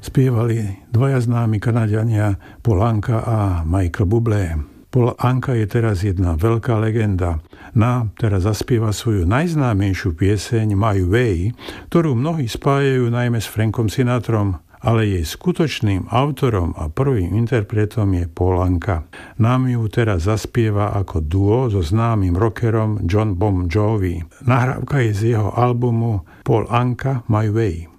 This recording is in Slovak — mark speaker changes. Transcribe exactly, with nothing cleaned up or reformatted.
Speaker 1: Spievali dvaja známi Kanaďania Paul Anka a Michael Bublé. Paul Anka je teraz jedna veľká legenda. Na teraz zaspieva svoju najznámejšiu pieseň My Way, ktorú mnohí spájajú najmä s Frankom Sinatrom, ale jej skutočným autorom a prvým interpretom je Paul Anka. Nám ju teraz zaspieva ako duo so známym rockerom John Bon Jovi. Nahrávka je z jeho albumu Paul Anka My Way.